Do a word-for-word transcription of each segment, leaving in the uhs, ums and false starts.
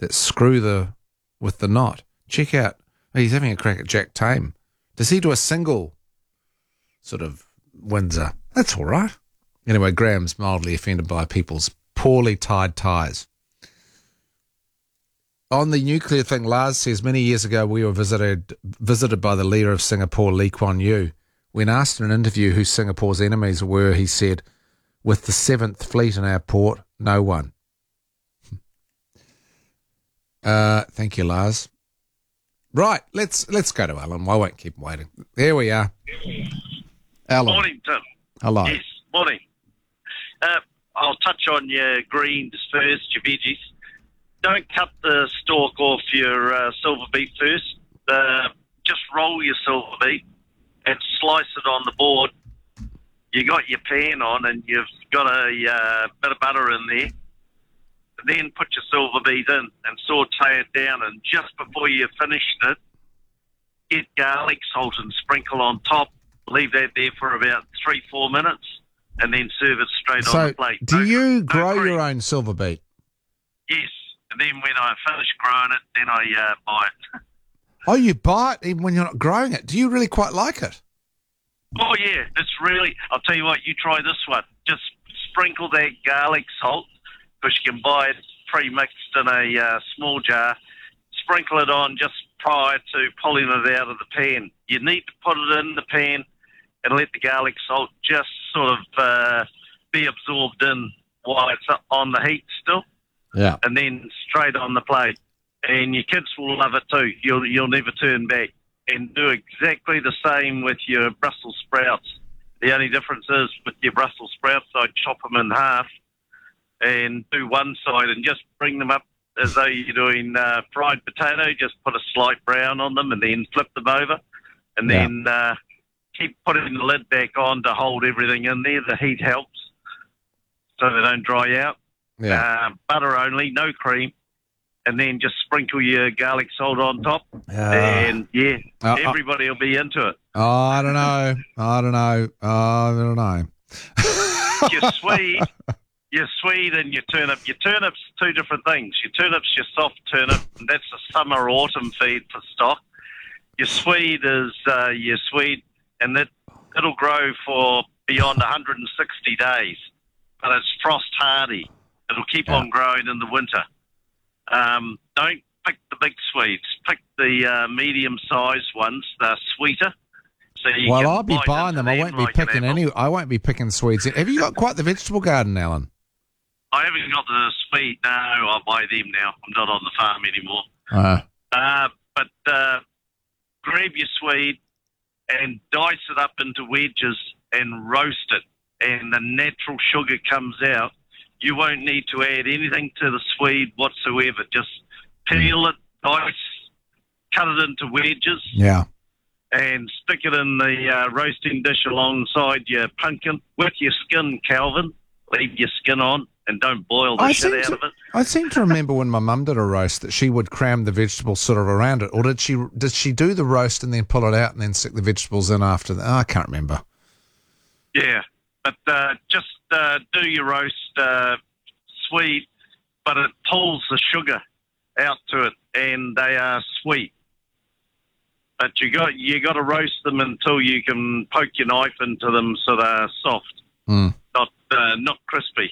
that screw the with the knot. Check out. Oh, he's having a crack at Jack Tame. Does he do a single sort of Windsor? That's all right. Anyway, Graham's mildly offended by people's poorly tied ties. On the nuclear thing, Lars says, many years ago we were visited visited by the leader of Singapore, Lee Kuan Yew. When asked in an interview who Singapore's enemies were, he said, with the seventh Fleet in our port, no one. Uh, thank you, Lars. Right, let's let's go to Alan. I won't keep waiting. There we are. Alan. Morning, Tim. Hello. Yes, morning. Uh, I'll touch on your greens first, your veggies. Don't cut the stalk off your uh, silver beet first. Uh, just roll your silver beet and slice it on the board. You got your pan on and you've got a uh, bit of butter in there. Then put your silver beet in and saute it down. And just before you finish it, get garlic, salt and sprinkle on top. Leave that there for about three, four minutes and then serve it straight so on the plate. do No- you no grow cream. your own silver beet? Yes. And then when I finish growing it, then I uh, buy it. Oh, you buy it even when you're not growing it. Do you really quite like it? Oh, yeah. It's really, I'll tell you what, you try this one. Just sprinkle that garlic salt, because you can buy it pre-mixed in a uh, small jar. Sprinkle it on just prior to pulling it out of the pan. You need to put it in the pan and let the garlic salt just sort of uh, be absorbed in while it's on the heat still. Yeah. And then straight on the plate. And your kids will love it too. You'll you'll never turn back. And do exactly the same with your Brussels sprouts. The only difference is with your Brussels sprouts, I chop them in half and do one side and just bring them up as though you're doing uh, fried potato. Just put a slight brown on them and then flip them over. And Yeah. then uh, keep putting the lid back on to hold everything in there. The heat helps so they don't dry out. Yeah. Uh, butter only, no cream, and then just sprinkle your garlic salt on top, Uh, and yeah, uh, uh, everybody will be into it. oh, I don't know. I don't know. Oh, I don't know. Your Swede, your Swede and your turnip. Your turnip's two different things. Your turnip's your soft turnip, and that's a summer autumn feed for stock. Your Swede is uh, your Swede, and that it'll grow for beyond one hundred sixty days, but it's frost hardy. It'll keep Yeah. on growing in the winter. Um, don't pick the big Swedes. Pick the uh, medium-sized ones. They're sweeter. So you Well, can I'll be bite buying into them. I won't be like an picking apple. any. I won't be picking Swedes. Have you got quite the vegetable garden, Alan? I haven't got the Swede. No, I buy them now. I'm not on the farm anymore. Uh, Uh, but uh, grab your Swede and dice it up into wedges and roast it, and the natural sugar comes out. You won't need to add anything to the Swede whatsoever. Just peel it, dice, cut it into wedges, yeah. and stick it in the uh, roasting dish alongside your pumpkin with your skin, Calvin. Leave your skin on and don't boil the I shit seem, out to, of it. I seem to remember when my mum did a roast that she would cram the vegetables sort of around it, or did she? Did she do the roast and then pull it out and then stick the vegetables in after that? Oh, I can't remember. Yeah, but uh, just uh, do your roast uh, sweet, but it pulls the sugar out to it, and they are sweet. But you got you got to roast them until you can poke your knife into them so they're soft, Mm. not uh, not crispy.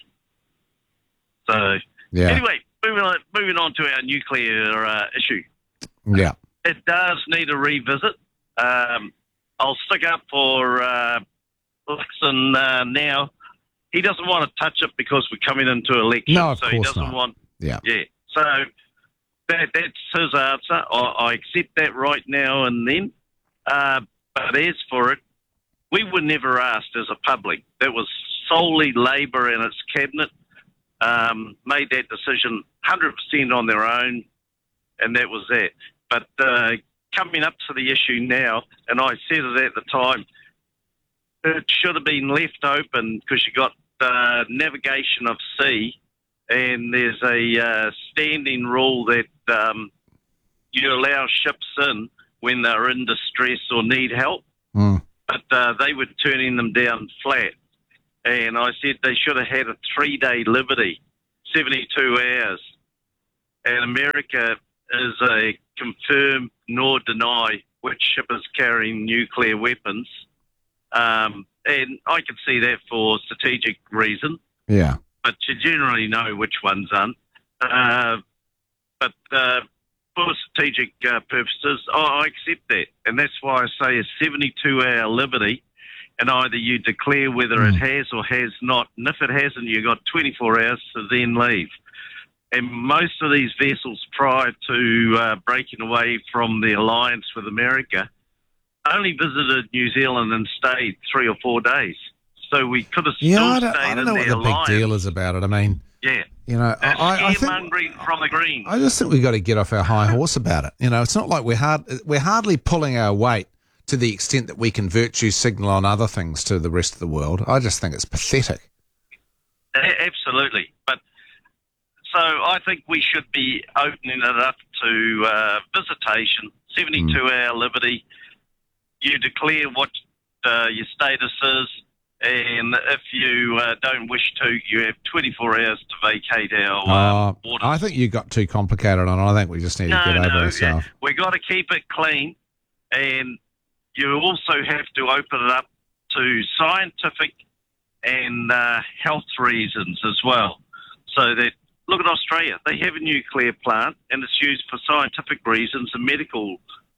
So Yeah. anyway, moving on, moving on to our nuclear uh, issue. Yeah. It does need a revisit. Um, I'll stick up for uh, Luxon uh, now. He doesn't want to touch it because we're coming into election, No, of so he course doesn't not. want. Yeah. Yeah, so that that's his answer. I, I accept that right now and then. Uh, but as for it, we were never asked as a public. That was solely Labor and its cabinet um, made that decision one hundred percent on their own, and that was that. But uh, coming up to the issue now, and I said it at the time, it should have been left open because you got uh, navigation of sea, and there's a uh, standing rule that um, you allow ships in when they're in distress or need help, Mm. but uh, they were turning them down flat. And I said they should have had a three-day liberty, seventy-two hours, and America is a confirm nor deny which ship is carrying nuclear weapons. Um, and I can see that for strategic reasons, Yeah. but you generally know which ones aren't. Uh, but uh, for strategic uh, purposes, I, I accept that. And that's why I say a seventy-two hour liberty, and either you declare whether Mm. it has or has not. And if it hasn't, you've got twenty-four hours to then leave. And most of these vessels prior to uh, breaking away from the alliance with America only visited New Zealand and stayed three or four days. So we could have still Yeah, I don't, stayed I don't in know the what the alliance. big deal is about it. I mean, Yeah. you know, It's I, I think scaremongering from the Greens. I just think we've got to get off our high horse about it. You know, it's not like we're hard we're hardly pulling our weight to the extent that we can virtue signal on other things to the rest of the world. I just think it's pathetic. A- Absolutely. But so I think we should be opening it up to uh, visitation, seventy-two hour liberty. You declare what uh, your status is, and if you uh, don't wish to, you have twenty-four hours to vacate our Uh, um, borders. I think you got too complicated on it. I think we just need no, to get over no, ourselves. yeah, we got to keep it clean, and you also have to open it up to scientific and uh, health reasons as well. So that, look at Australia, they have a nuclear plant and it's used for scientific reasons and medical.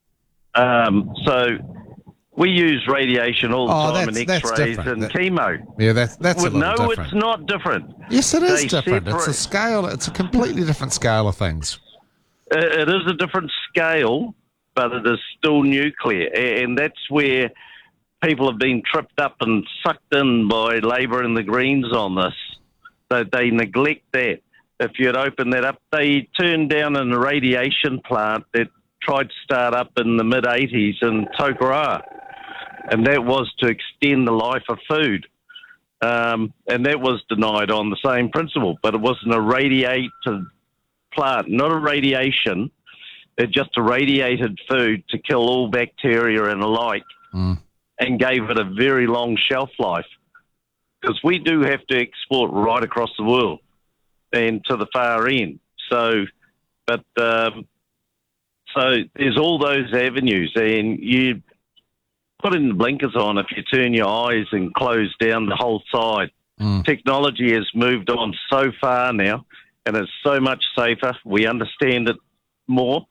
Um, so we use radiation all the Oh, time that's- and that's X-rays different. and That- chemo. Yeah, that's that's Well, a little no, different. it's not different. Yes, it is They different. It's a separate- scale. It's a completely different scale of things. It is a different scale, but it is still nuclear. And that's where people have been tripped up and sucked in by Labor and the Greens on this. So they neglect that. If you'd open that up, they turned down an irradiation plant that tried to start up in the mid eighties in Tokoroa. And that was to extend the life of food. Um, and that was denied on the same principle. But it was an irradiated plant, not a radiation. It just irradiated food to kill all bacteria and alike, Mm. and gave it a very long shelf life. Because we do have to export right across the world and to the far end. So, but um, so there's all those avenues, and you put in the blinkers on if you turn your eyes and close down the whole side. Mm. Technology has moved on so far now, and it's so much safer. We understand it more.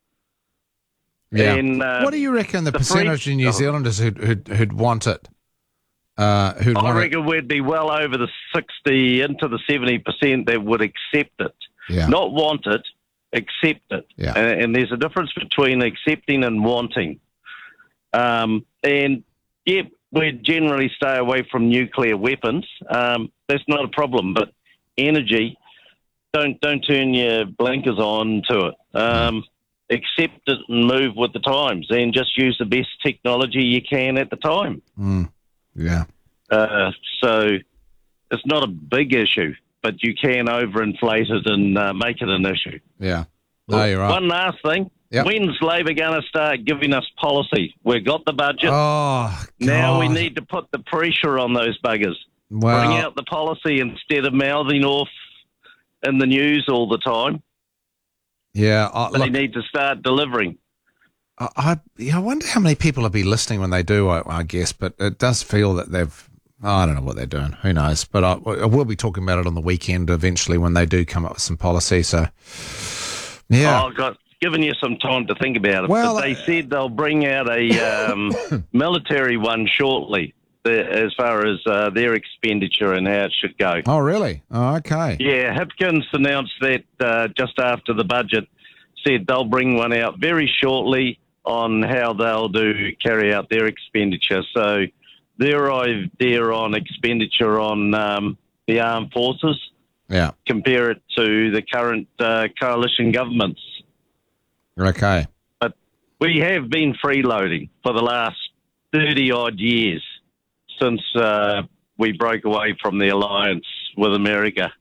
Yeah. And, uh, what do you reckon the, the percentage free- of New Zealanders who'd, who'd, who'd want it? Uh, who'd I want it? reckon we'd be well over the sixty into the seventy percent that would accept it. Yeah. Not want it, accept it. Yeah. And, and there's a difference between accepting and wanting. Um, and, yeah, we'd generally stay away from nuclear weapons. Um, that's not a problem. But energy, don't don't turn your blinkers on to it. Um, accept it and move with the times, and just use the best technology you can at the time. Mm. Yeah. Uh, so it's not a big issue, but you can overinflate it and uh, make it an issue. Yeah. No, you're right. One last thing. Yep. When's Labor going to start giving us policy? We've got the budget. Oh, Now we God. need to put the pressure on those buggers. Well, Bring out the policy instead of mouthing off in the news all the time. yeah. I, They look, need to start delivering. I, I, yeah, I wonder how many people will be listening when they do, I, I guess, but it does feel that they've, I don't know what they're doing. Who knows? But I, I will be talking about it on the weekend eventually when they do come up with some policy. So, yeah. Oh, I've got given you some time to think about it. Well, but they uh, said they'll bring out a um, military one shortly, the, as far as uh, their expenditure and how it should go. Oh, really? Oh, okay. Yeah, Hipkins announced that uh, just after the budget, said they'll bring one out very shortly on how they'll do carry out their expenditure. So their idea on expenditure on um, the armed forces, Yeah. compare it to the current uh, coalition governments. Okay. But we have been freeloading for the last thirty odd years since uh, we broke away from the alliance with America.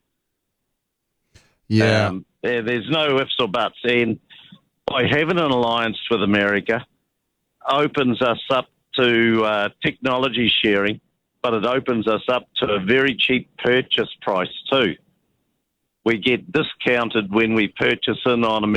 Yeah. Um, there- there's no ifs or buts. And by having an alliance with America opens us up to uh, technology sharing, but it opens us up to a very cheap purchase price too. we get discounted when we purchase in on